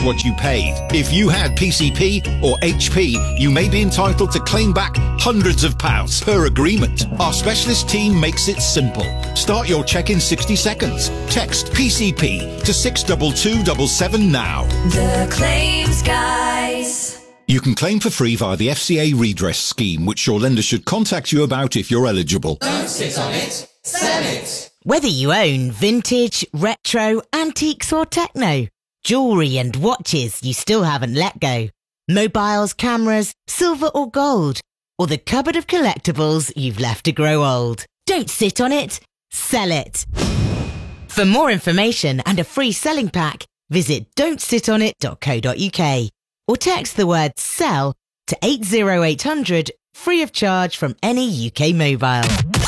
what you paid. If you had PCP or HP, you may be entitled to claim back hundreds of pounds per agreement. Our specialist team makes it simple. Start your check in 60 seconds. Text PCP to 62277 now. The Claims Guys. You can claim for free via the FCA redress scheme, which your lender should contact you about if you're eligible. Don't sit on it, sell it. Whether you own vintage, retro, antiques or techno, jewellery and watches you still haven't let go, mobiles, cameras, silver or gold, or the cupboard of collectibles you've left to grow old. Don't sit on it, sell it. For more information and a free selling pack, visit don'tsitonit.co.uk or text the word SELL to 80800 free of charge from any UK mobile.